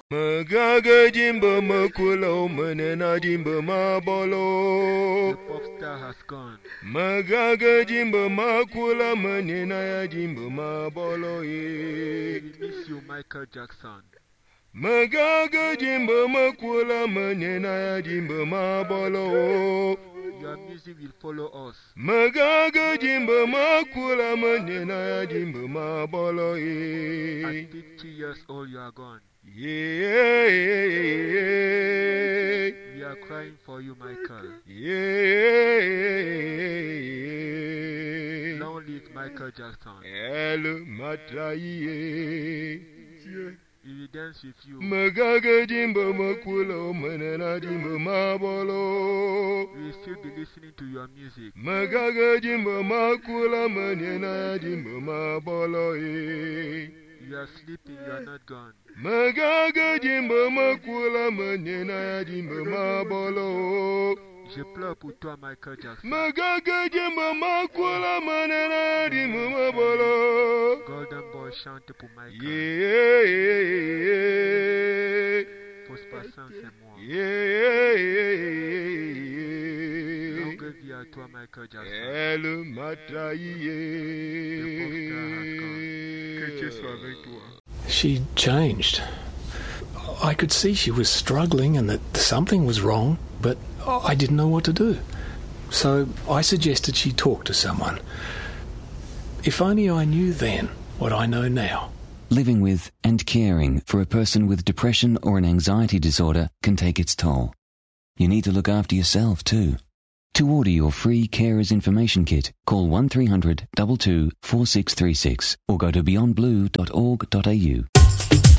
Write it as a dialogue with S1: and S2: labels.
S1: Magaga Jimba Makulo Manena Jimba Mabolo.
S2: The pop star has gone.
S1: Magaga Jimba Makula Manena Jimba Mabolo.
S2: We miss you, Michael Jackson.
S1: Magaga Jimba Makula Manena Jimba Mabolo.
S2: Your music will follow us.
S1: Magaga Jimba Makula Manena Jimba Mabolo.
S2: At 50 years old, you are gone.
S1: Yeah.
S2: We are crying for you, Michael.
S1: Yeah.
S2: Long live Michael Jackson.
S1: El Matraye.
S2: We will dance with you.
S1: Magaga Jimba Makulo Manena Jimba Mabolo.
S2: We will still be listening to your music.
S1: Magaga Jimba Makula Manena Jimba Mabolo.
S2: You are sleeping, you are not gone.
S1: Magaga Jimba Makula Manena Jimba Mabolo.
S2: Je pleure pour toi, Michael Jackson.
S1: Magaga Jimba Makula Manena Jimba Mabolo.
S2: Golden Boy chante pour Michael.
S1: Yeah.
S2: Pose patience et moi.
S1: Yeah.
S2: Longue vie à toi, Michael Jackson.
S1: El
S2: Le
S1: Matraye.
S2: pop star has gone. Que Dieu soit avec toi.
S3: She changed. I could see she was struggling and that something was wrong, but I didn't know what to do. So I suggested she talk to someone. If only I knew then what I know now.
S4: Living with and caring for a person with depression or an anxiety disorder can take its toll. You need to look after yourself too. To order your free Carers Information Kit, call 1300 22 4636 or go to beyondblue.org.au.